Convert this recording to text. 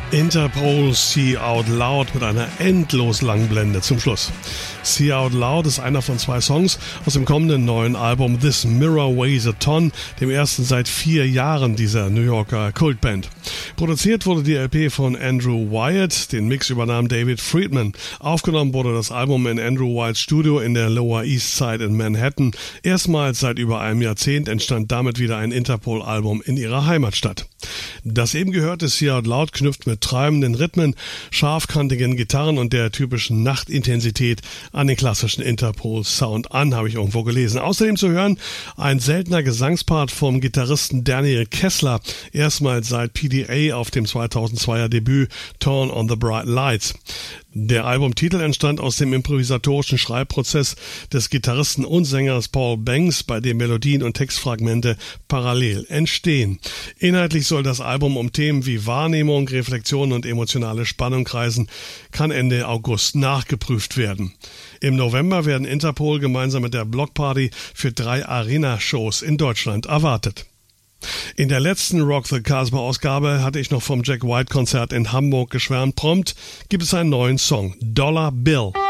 Interpol See Out Loud mit einer endlos langen Blende zum Schluss. See Out Loud ist einer von 2 Songs aus dem kommenden neuen Album This Mirror Weighs a Ton, dem ersten seit 4 Jahren dieser New Yorker Kultband. Produziert wurde die LP von Andrew Wyatt, den Mix übernahm David Friedman. Aufgenommen wurde das Album in Andrew Wyatts Studio in der Lower East Side in Manhattan. Erstmals seit über einem Jahrzehnt entstand damit wieder ein Interpol-Album in ihrer Heimatstadt. Das eben gehörte See Out Loud knüpft mit treibenden Rhythmen, scharfkantigen Gitarren und der typischen Nachtintensität an den klassischen Interpol-Sound an, habe ich irgendwo gelesen. Außerdem zu hören ein seltener Gesangspart vom Gitarristen Daniel Kessler, erstmals seit PDA auf dem 2002er Debüt Turn on the Bright Lights. Der Albumtitel entstand aus dem improvisatorischen Schreibprozess des Gitarristen und Sängers Paul Banks, bei dem Melodien und Textfragmente parallel entstehen. Inhaltlich soll das Album um Themen wie Wahrnehmung, Reflexion und emotionale Spannung kreisen, kann Ende August nachgeprüft werden. Im November werden Interpol gemeinsam mit der Blockparty für 3 Arena-Shows in Deutschland erwartet. In der letzten Rock the Casbah-Ausgabe hatte ich noch vom Jack White-Konzert in Hamburg geschwärmt. Prompt gibt es einen neuen Song, Dollar Bill.